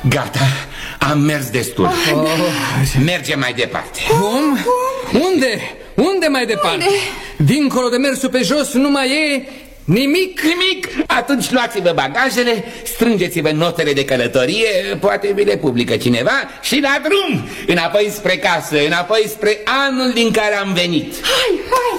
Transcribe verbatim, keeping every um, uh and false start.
Gata, am mers destul. Oh. Mergem mai departe. Cum? Unde? Unde mai departe? Unde? Dincolo de mersul pe jos nu mai e nimic? Nimic? Atunci luați-vă bagajele, strângeți-vă notele de călătorie, poate vi le publică cineva, și la drum, înapoi spre casă, înapoi spre anul din care am venit. Hai, hai!